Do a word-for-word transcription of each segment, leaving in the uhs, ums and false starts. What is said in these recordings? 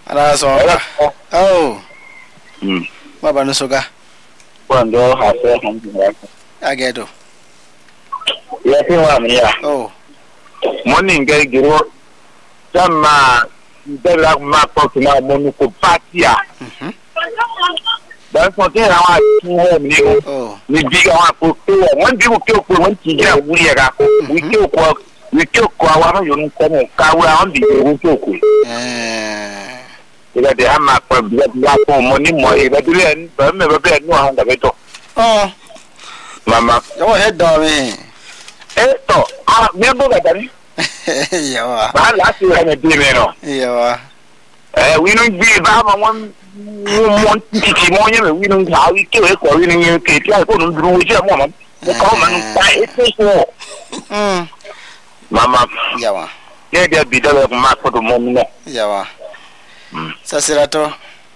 Ara so. Oh. Hmm. Baba no soga. Quando hase hanjira. Agedo. Ya ti wa mi ya. Oh. Morning ge giro. Sama dela ma po na monu ko patia. Mhm. Dan so te ra wa ti ho mi ni. Oh. Ni bi ga wa ko to. Won bi ko ko won ti ja wuri ga ko. Wi ko ko wi ko ko wa no yo nu ko mo ka wa on bi ko ko. Eh. Ila de ama kwa bia bia ko mo ni mo e ba dire ba me ba be no ha da beto. Oh. Mama. Yo head do me. Eh to, ah me bo ga dari. Yawa. Ba la ti ra me di me no. Yawa. Eh we no bi ba ma won mo ti ti mo ye me we no ha wi ke we ko we ni ke ti ko no duru je mo ma. Ko ma no pa e ti so. Mm. Mama. Yawa. Ye de bi da ma ko do mo no. Yawa. Sasirato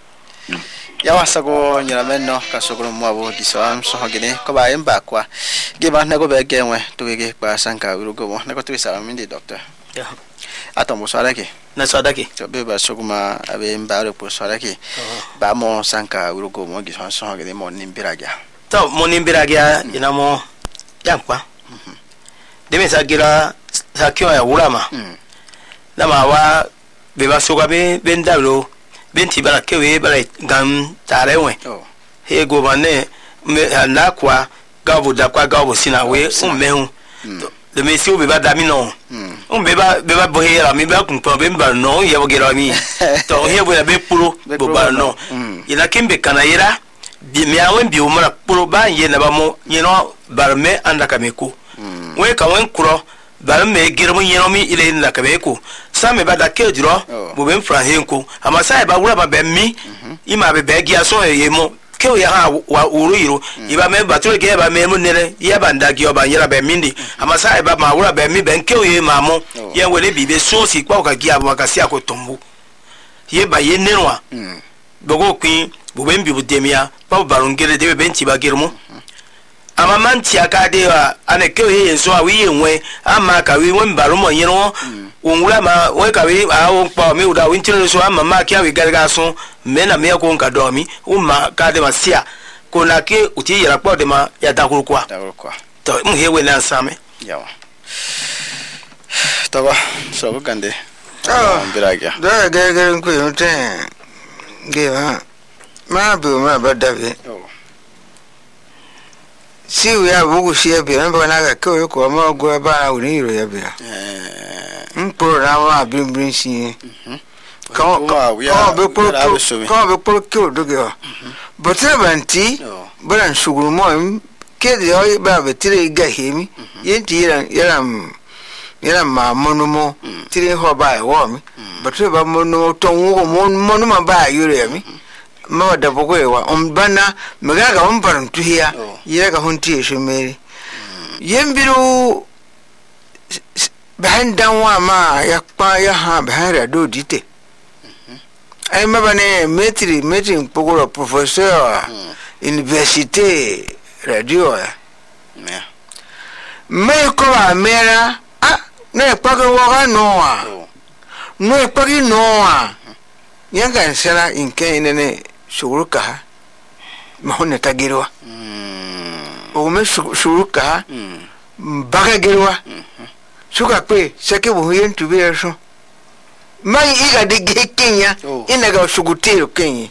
yawa sago nyira menno kasogro mwabo disam so hagene ko ba emba kwa giba na go be genwe to ge pa sanka urugo mo na ko to sa mindi doctor ya atombo sarake na sadaki to be ba soguma abe emba re po sarake ba mo sanka urugo mo gi so hagene mo nimbiraga to mo nimbiraga ina mo yankwa de me sagira sakyo ya ulama na ma wa be ba soga be ben dalo ben ti bara kewe bara gam tare we he go bane me na kwa gabo da kwa gabo sina we um mehu de me si o be ba da mi no um be ba be ba bo he ra mi ba kun pa be ba no ye bo gera mi to he bo be puro bo ba no ina kimbe kana ira bi mi awen bi o mara puro ba ye na ba mo ye no bar me anda ka me ku we ka wen kuro bar me gera mo ye no mi ile na ka be ku Same ba da ke diro bo be mfra henko ama sai ba wura ba be mi ima be be gia so ye mo ke o ya ha wa uru yiro iba me ba tore ke ba me mu nere ye ba nda gi oba yera be mindi ama sai ba ma wura be mi be ke o ye ma mo ye wele bi be so si kwa ka gi aba ka si akotombu ye ba ye nerwa bogo kwin bo be mbi bu demia ba ba rungere de be nti ba girmo ama manti aka de wa ane ke o ye so a wi ye nwe ama ka wi won baro mo yiro unwula ma we ka we a o pa mi uda wintire so ama ma kia we garga so me na me ko nka do mi o ma ka de ma sia ko na ke uti yara pa de ma ya da kurukwa da kurukwa to mu he we na same yawa to ba so ko gande ah biraga da ga ga ko yote ge ma ma bu ma ba da be si we a bugu si e be na ba na ga ko ko ma go ba na uri ro ya be eh mporo na wa bimbrin si kan kan be por kan be por ke odoge o but banti bran shuguru mo ke de o ba be tire ga hemi yenti yaran yaran yaran ma monumo tire ho ba e wo mi but ba monumo to wo monuma ba yure mi ma da bogo e wa on bana me ga ga on paran tu hiya yega honti e shomeri yembiru behind down wa ma ya pa ya ha behind ra do dite ai ma bane metri meeting pogoro professor university radio ya me ko ba mera ah ne pa ko wa no wa no pa ki no wa yanga nsela inke ne shuruka ma hone tagirwa o me shuruka baga girwa suka pe seke bo yen tu be so mai iga de Kenya ina ga shugutero Kenya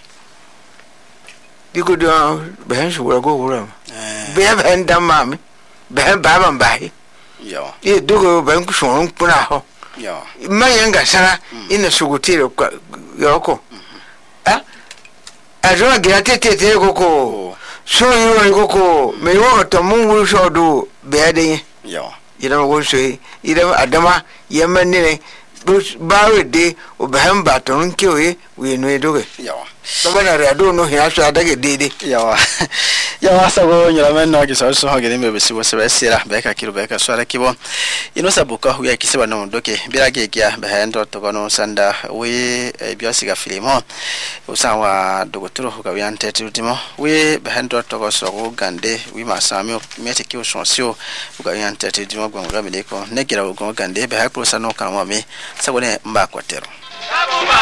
biko do ben shugura go wura be ben da mami ben baba mbai yo e dogo ben ku shon puna ho yo mai nga sara ina shugutero yoko ah ajo ga tete te goko so yo goko me yo to mungu so do be de yo ira wo so ira adama yemanne bawe de o bahan baton kewe we no edoge yawa so bana rado no hia so adage dede yawa yawa sago nyira men no giso so hagene me besi wo sebe sira beka kilo beka so ala kibo ino sabuka hu ya kiseba no doke birage kia bahan to to no sanda we biosiga filimo usawa dogotoro hu ka wi antete ultimo we bahan to to so go gande we masami mete ki o sonsio uga wi antete ultimo gwa ngabele ko negira go gande bahan pro sano kama me sabone mba kwatero